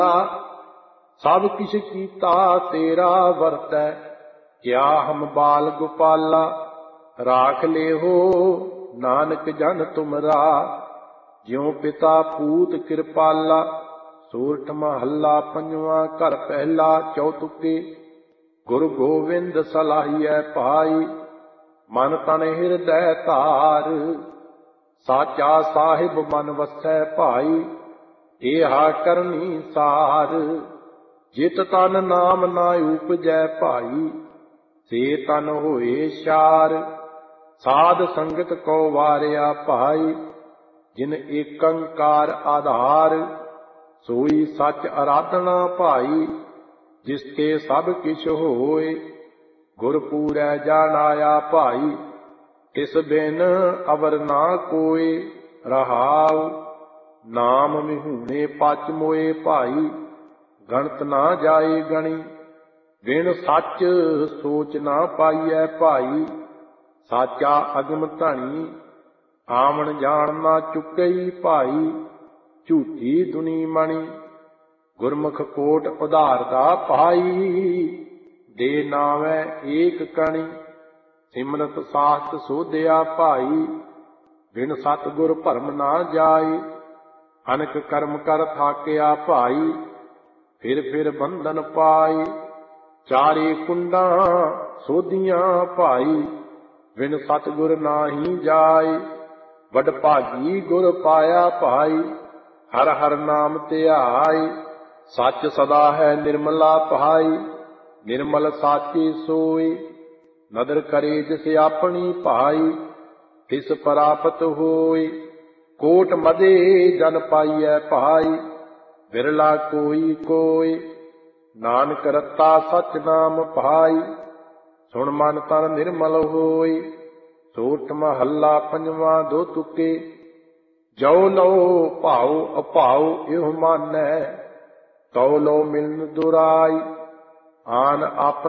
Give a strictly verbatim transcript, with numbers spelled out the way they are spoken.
ਸਭ ਕਿਛ ਕੀਤਾ ਤੇਰਾ ਵਰਤੈ, ਕਿਆ ਹਮ ਬਾਲ ਗੋਪਾਲਾ। ਰਾਖ ਲੇਹੋ ਨਾਨਕ ਜਨ ਤੁਮਰਾ, ਜਿਉ ਪਿਤਾ ਪੂਤ ਕਿਰਪਾਲਾ। ਸੋਰਠ ਮਹੱਲਾ ਪੰਜਵਾਂ। ਘਰ ਪਹਿਲਾ ਚੌਤੁਕੇ। ਗੁਰੂ ਗੋਬਿੰਦ ਸਲਾਹੀਐ ਭਾਈ, ਮਨ ਤਨ ਹਿਰਦੈ ਧਾਰ। ਸਾਚਾ ਸਾਹਿਬ ਮਨ ਵਸੈ ਭਾਈ, ਏਹਾ ਕਰਨੀ ਸਾਰ। ਜਿਤ ਤਨ ਨਾਮ ਨਾ ਉਪਜੈ ਭਾਈ, ਸੇ ਤਨ ਹੋਏ ਛਾਰ। ਸਾਧ ਸੰਗਤ ਕੋ ਵਾਰਿਆ ਭਾਈ, ਜਿਨ ਏਕੰਕਾਰ ਆਧਾਰ। ਸੋਈ ਸੱਚ ਅਰਾਧਨਾ ਭਾਈ, ਜਿਸ ਤੇ ਸਭ ਕਿਛ ਹੋਏ। ਗੁਰ ਪੂਰੈ ਜਾਣ ਆਇਆ ਭਾਈ, ਤਿਸ ਬਿਨ ਅਵਰ ਨਾ ਕੋਇ। ਰਹਾਉ ਨਾਮ ਮਿਹੂਣੇ ਪਚ ਮੋਏ ਭਾਈ, ਗਣਤ ਨਾ ਜਾਏ ਗਣੀ। ਬਿਨ ਸੱਚ ਸੋਚ ਨਾ ਪਾਈਐ ਭਾਈ, ਸਾਚਾ ਅਗਮ ਧਣੀ। ਆਵਣ ਜਾਣ ਨਾ ਚੁੱਕਈ ਭਾਈ, ਝੂਠੀ ਦੁਨੀ ਮਣੀ। ਗੁਰਮੁਖ ਕੋਟ ਉਧਾਰਦਾ ਭਾਈ, ਦੇ ਨਾਵੈ ਏਕ ਕਣੀ। ਸਿਮਰਤ ਸਾਸਤ ਸੋਧਿਆ ਭਾਈ, ਬਿਨ ਸਤਿਗੁਰ ਭਰਮ ਨਾ ਜਾਏ। ਅਨਕ ਕਰਮ ਕਰ ਥਾਕਿਆ ਭਾਈ, ਫਿਰ ਫਿਰ ਬੰਧਨ ਪਾਏ। ਚਾਰੇ ਕੁੰਡਾਂ ਸੋਧੀਆਂ ਭਾਈ, ਬਿਨ ਸਤਿਗੁਰ ਨਾਹੀ ਜਾਏ। ਵਡਭਾਗੀ ਗੁਰ ਪਾਇਆ ਭਾਈ, ਹਰ ਹਰ ਨਾਮ ਧਿਆਏ। ਸੱਚ ਸਦਾ ਹੈ ਨਿਰਮਲਾ ਭਾਈ, ਨਿਰਮਲ ਸਾਚੇ ਸੋਏ। ਨਦਰ ਕਰੇ ਜਿਸ ਆਪਣੀ ਭਾਈ, ਤਿਸ ਪ੍ਰਾਪਤ ਹੋਏ। ਕੋਟ ਮਦੇ ਜਨ ਪਾਈਐ ਭਾਈ, ਬਿਰਲਾ ਕੋਈ ਕੋਇ। ਨਾਨਕ ਰਤਾ ਸਚ ਨਾਮ ਭਾਈ, ਸੁਣ ਮਨ ਤਨ ਨਿਰਮਲ ਹੋਏ। ਸੋਰਠ ਮਹੱਲਾ ਪੰਜਵਾਂ। ਦੋ ਤੁਕੇ। ਜੋ ਲਉ ਭਾਉ ਅਭਾਉ ਇਹੋ ਮਾਨੈ, ਤਉ ਲਉ ਮਿਲਨ ਦੁਰਾਈ। ਆਨ ਆਪਨ